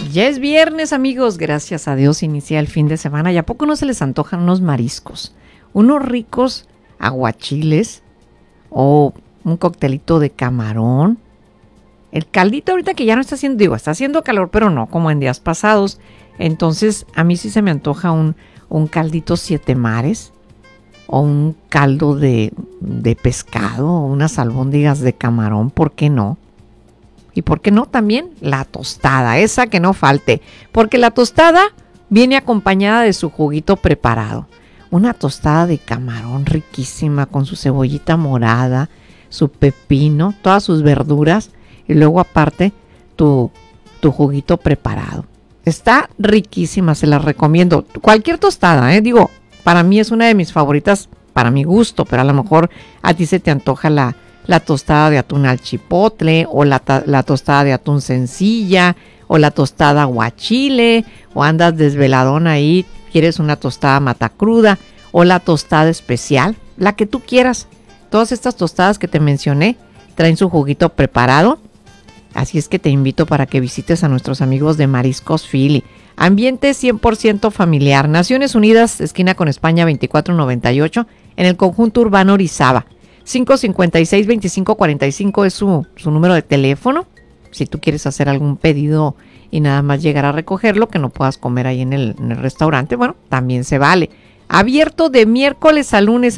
Ya es viernes, amigos, gracias a Dios inicia el fin de semana. ¿Y a poco no se les antojan unos mariscos? Unos ricos aguachiles o un coctelito de camarón. El caldito ahorita que ya no está haciendo, digo, está haciendo calor, pero no como en días pasados. Entonces, a mí sí se me antoja un caldito siete mares o un caldo de pescado o unas albóndigas de camarón, ¿por qué no? Y por qué no también la tostada, esa que no falte, porque la tostada viene acompañada de su juguito preparado. Una tostada de camarón riquísima con su cebollita morada, su pepino, todas sus verduras y luego aparte tu juguito preparado. Está riquísima, se la recomiendo. Cualquier tostada, digo, para mí es una de mis favoritas para mi gusto, pero a lo mejor a ti se te antoja la tostada de atún al chipotle o la tostada de atún sencilla o la tostada aguachile o andas desveladón ahí, quieres una tostada matacruda o la tostada especial, la que tú quieras. Todas estas tostadas que te mencioné traen su juguito preparado, así es que te invito para que visites a nuestros amigos de Mariscos Philly. Ambiente 100% familiar. Naciones Unidas, esquina con España 2498, en el conjunto urbano Orizaba. 556-2545 es su número de teléfono. Si tú quieres hacer algún pedido y nada más llegar a recogerlo, que no puedas comer ahí en el restaurante, bueno, también se vale. Abierto de miércoles a lunes.